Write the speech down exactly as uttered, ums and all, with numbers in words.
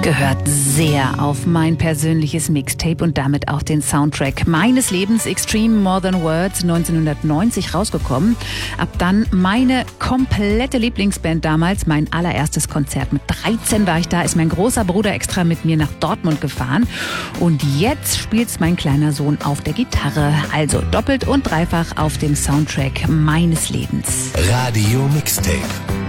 gehört sehr auf mein persönliches Mixtape und damit auch den Soundtrack meines Lebens, Extreme More Than Words, neunzehnhundertneunzig rausgekommen. Ab dann meine komplette Lieblingsband damals, mein allererstes Konzert. Mit dreizehn war ich da, ist mein großer Bruder extra mit mir nach Dortmund gefahren. Und jetzt spielt's mein kleiner Sohn auf der Gitarre. Also doppelt und dreifach auf dem Soundtrack meines Lebens. Radio Mixtape.